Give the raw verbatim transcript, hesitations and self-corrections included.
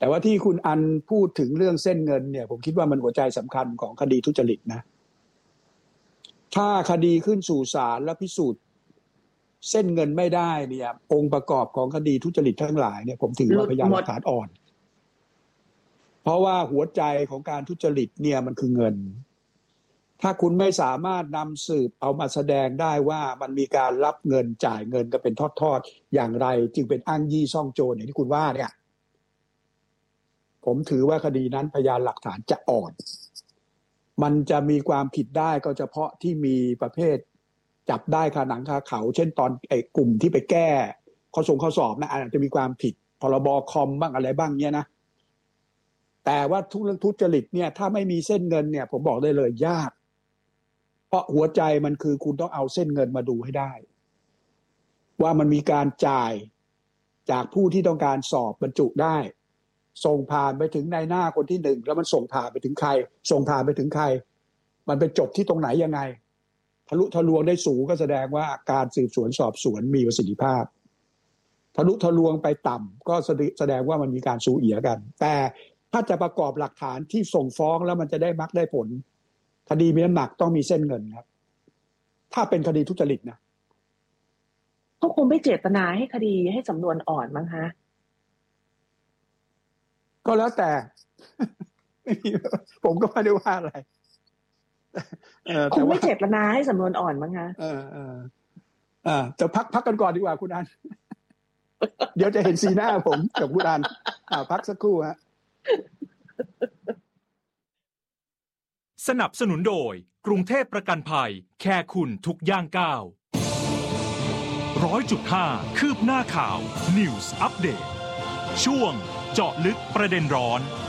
แต่ว่าที่คุณอันพูดถึงเรื่องเส้นเงินเนี่ยผมคิดว่ามันหัวใจสำคัญของคดีทุจริตนะถ้าคดีขึ้นสู่ศาลและพิสูจน์เส้นเงินไม่ได้เนี่ยองค์ประกอบของคดีทุจริตทั้งหลายเนี่ยผมถือว่าพยานหลักฐานอ่อนเพราะว่าหัวใจของการทุจริตเนี่ยมันคือเงินถ้าคุณไม่สามารถนำสืบเอามาแสดงได้ว่ามันมีการรับเงินจ่ายเงินกันเป็นทอดๆอย่างไรจึงเป็นอ้างยี่ซ่องโจรอย่างที่คุณว่าเนี่ยผมถือว่าคดีนั้นพยานหลักฐานจะอ่อนมันจะมีความผิดได้ก็เฉพาะที่มีประเภทจับได้คาหนังคาเขาเช่นตอนไอ้กลุ่มที่ไปแก้ข้อส่งข้อสอบนะอาจจะมีความผิดพรบคอมบ้างอะไรบ้างเนี่ยนะแต่ว่าทุเรื่องทุจริตเนี่ยถ้าไม่มีเส้นเงินเนี่ยผมบอกได้เลยยากเพราะหัวใจมันคือคุณต้องเอาเส้นเงินมาดูให้ได้ว่ามันมีการจ่ายจากผู้ที่ต้องการสอบบรรจุได้ส่งผ่านไปถึงนายหน้าคนที่หนึ่งแล้วมันส่งผ่านไปถึงใครส่งผ่านไปถึงใครมันไปจบที่ตรงไหนยังไงทะลุทะลวงได้สูงก็แสดงว่าการสืบสวนสอบสวนมีประสิทธิภาพทะลุทะลวงไปต่ำก็แสดงว่ามันมีการซูเอียกันแต่ถ้าจะประกอบหลักฐานที่ส่งฟ้องแล้วมันจะได้มรรคได้ผลคดีมีน้ำหนักต้องมีเส้นเงินครับถ้าเป็นคดีทุจริตนะก็คงไม่เจตนาให้คดีให้สำนวนอ่อนมั้งคะก็แล้วแต่ผมก็ไม่ได้ว่าอะไรคงไม่เจตนาให้สำนวนอ่อนมั้งคะเออเอออ่าจะพักพักกันก่อนดีกว่าคุณอันเดี๋ยวจะเห็นสีหน้าผมกับคุณอันอ่าพักสักครู่ฮะสนับสนุนโดยกรุงเทพประกันภัยแค่คุณทุกย่างก้าวร้อยจุดห้าคืบหน้าข่าว News Update ช่วงเจาะลึกประเด็นร้อน